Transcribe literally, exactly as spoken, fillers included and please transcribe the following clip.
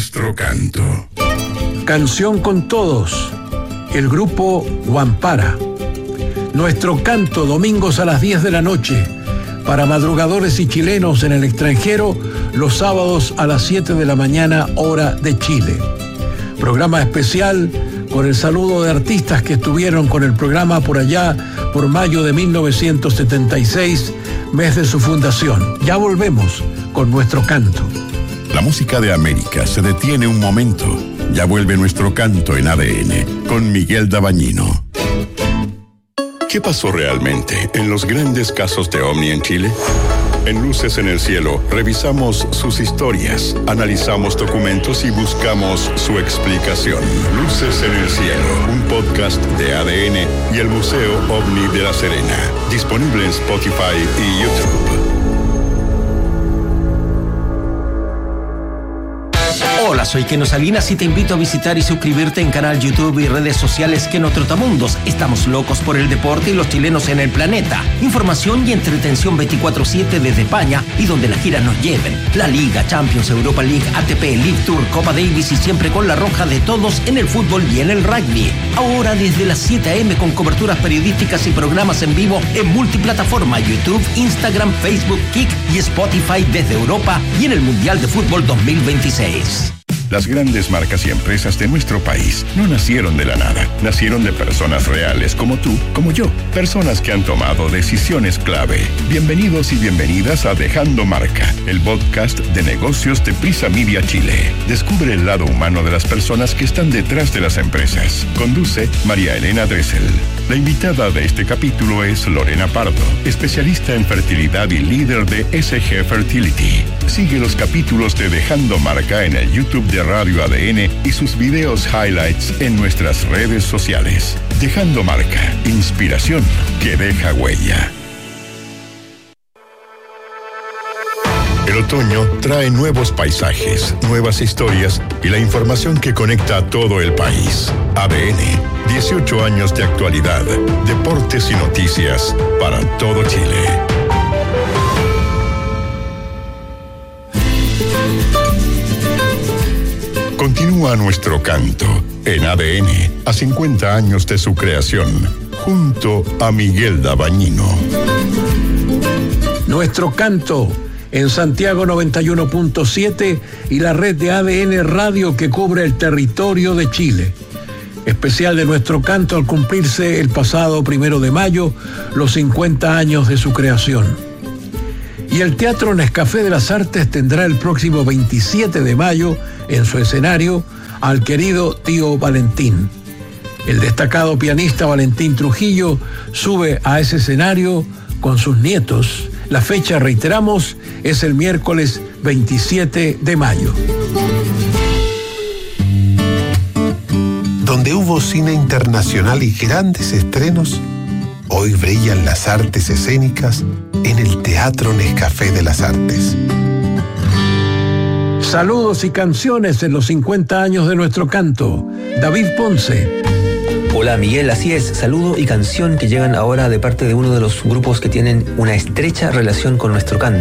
nuestro canto. Canción con todos, el grupo Guampara. Nuestro canto, domingos a las diez de la noche, para madrugadores y chilenos en el extranjero, los sábados a las siete de la mañana, hora de Chile. Programa especial con el saludo de artistas que estuvieron con el programa por allá, por mayo de mil novecientos setenta y seis, mes de su fundación. Ya volvemos con nuestro canto. La música de América se detiene un momento. Ya vuelve nuestro canto en A D N con Miguel Dabañino. ¿Qué pasó realmente en los grandes casos de OVNI en Chile? En Luces en el Cielo revisamos sus historias, analizamos documentos y buscamos su explicación. Luces en el Cielo, un podcast de A D N y el Museo OVNI de La Serena. Disponible en Spotify y YouTube. Hola, soy Keno Salinas y te invito a visitar y suscribirte en canal YouTube y redes sociales Keno Trotamundos. Estamos locos por el deporte y los chilenos en el planeta. Información y entretención veinticuatro siete desde España y donde las giras nos lleven. La Liga, Champions, Europa League, A T P, League Tour, Copa Davis y siempre con la roja de todos en el fútbol y en el rugby. Ahora desde las siete a eme con coberturas periodísticas y programas en vivo en multiplataforma YouTube, Instagram, Facebook, Kik y Spotify desde Europa y en el Mundial de Fútbol dos mil veintiséis. Las grandes marcas y empresas de nuestro país no nacieron de la nada, nacieron de personas reales como tú, como yo, personas que han tomado decisiones clave. Bienvenidos y bienvenidas a Dejando Marca, el podcast de negocios de Prisa Media Chile. Descubre el lado humano de las personas que están detrás de las empresas. Conduce María Elena Dressel. La invitada de este capítulo es Lorena Pardo, especialista en fertilidad y líder de S G Fertility. Sigue los capítulos de Dejando Marca en el YouTube de Radio A D N y sus videos highlights en nuestras redes sociales. Dejando Marca, inspiración que deja huella. El otoño trae nuevos paisajes, nuevas historias y la información que conecta a todo el país. A D N, dieciocho años de actualidad, deportes y noticias para todo Chile. Continúa nuestro canto en A D N a cincuenta años de su creación, junto a Miguel Dabañino. Nuestro canto en Santiago noventa y uno punto siete y la red de A D N Radio que cubre el territorio de Chile. Especial de nuestro canto al cumplirse el pasado primero de mayo los cincuenta años de su creación. Y el Teatro Nescafé de las Artes tendrá el próximo veintisiete de mayo en su escenario al querido tío Valentín. El destacado pianista Valentín Trujillo sube a ese escenario con sus nietos. La fecha, reiteramos, es el miércoles veintisiete de mayo. Donde hubo cine internacional y grandes estrenos, hoy brillan las artes escénicas en el Teatro Nescafé de las Artes. Saludos y canciones en los cincuenta años de nuestro canto. David Ponce. Hola Miguel, así es, saludo y canción que llegan ahora de parte de uno de los grupos que tienen una estrecha relación con nuestro canto.